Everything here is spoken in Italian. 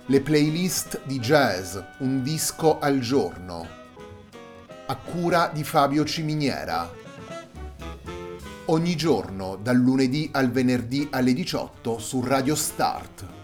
Le playlist di jazz, un disco al giorno, a cura di Fabio Ciminiera. Ogni giorno, dal lunedì al venerdì alle 18 su Radio Start.